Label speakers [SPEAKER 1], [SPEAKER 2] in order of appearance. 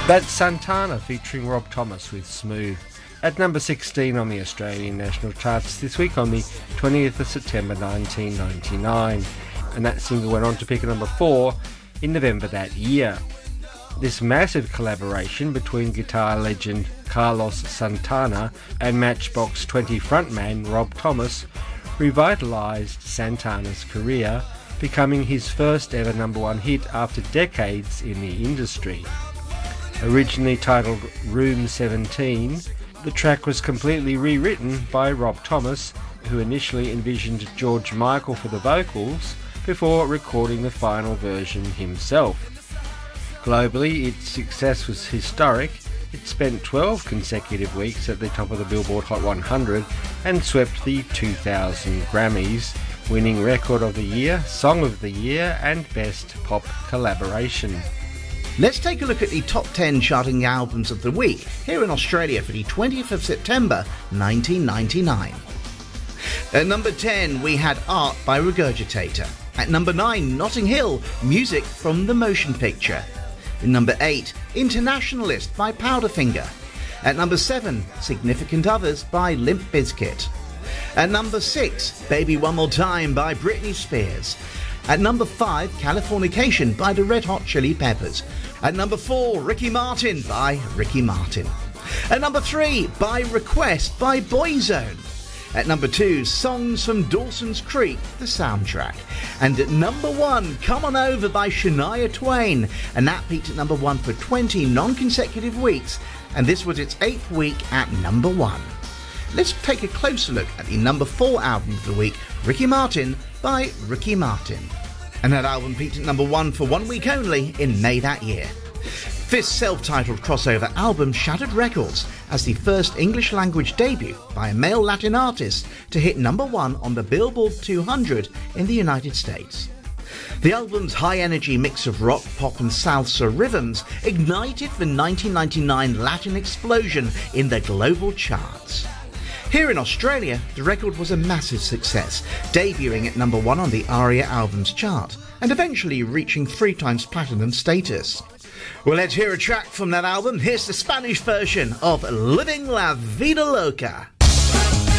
[SPEAKER 1] That's Santana featuring Rob Thomas with Smooth. At number 16 on the Australian national charts this week on the 20th of September 1999. And that single went on to peak at number 4 in November that year. This massive collaboration between guitar legend Carlos Santana and Matchbox 20 frontman Rob Thomas revitalised Santana's career, becoming his first ever number one hit after decades in the industry. Originally titled Room 17, the track was completely rewritten by Rob Thomas, who initially envisioned George Michael for the vocals before recording the final version himself. Globally, its success was historic. It spent 12 consecutive weeks at the top of the Billboard Hot 100 and swept the 2000 Grammys, winning Record of the Year, Song of the Year and Best Pop Collaboration.
[SPEAKER 2] Let's take a look at the top 10 charting albums of the week here in Australia for the 20th of September 1999. At number 10 we had Art by Regurgitator. At number 9, Notting Hill, Music from the Motion Picture. At number 8, Internationalist by Powderfinger. At number 7, Significant Others by Limp Bizkit. At number 6, Baby One More Time by Britney Spears. At number 5, Californication by the Red Hot Chili Peppers. At number 4, Ricky Martin by Ricky Martin. At number 3, By Request by Boyzone. At number 2, Songs from Dawson's Creek, the soundtrack. And at number 1, Come On Over by Shania Twain. And that peaked at number 1 for 20 non-consecutive weeks. And this was its 8th week at number 1. Let's take a closer look at the number 4 album of the week, Ricky Martin by Ricky Martin. And that album peaked at number 1 for 1 week only in May that year. This self-titled crossover album shattered records as the first English-language debut by a male Latin artist to hit number 1 on the Billboard 200 in the United States. The album's high-energy mix of rock, pop and salsa rhythms ignited the 1999 Latin explosion in the global charts. Here in Australia, the record was a massive success, debuting at number 1 on the ARIA Albums chart, and eventually reaching 3 times platinum status. Well, let's hear a track from that album. Here's the Spanish version of Living La Vida Loca.